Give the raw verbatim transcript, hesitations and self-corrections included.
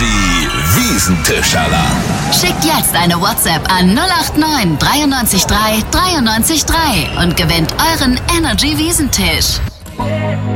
Energy Wiesentisch-Alarm. Schickt jetzt eine WhatsApp an null acht neun neun drei drei drei drei und gewinnt euren Energy Wiesentisch.